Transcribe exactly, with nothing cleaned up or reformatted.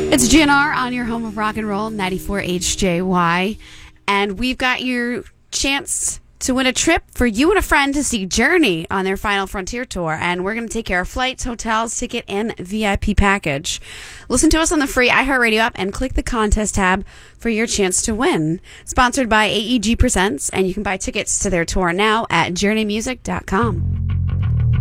It's G N R on your home of rock and roll, ninety-four H J Y. And we've got your chance to win a trip for you and a friend to see Journey on their Final Frontier tour. And we're going to take care of flights, hotels, ticket, and V I P package. Listen to us on the free iHeartRadio app and click the contest tab for your chance to win. Sponsored by A E G Presents, and you can buy tickets to their tour now at journey music dot com.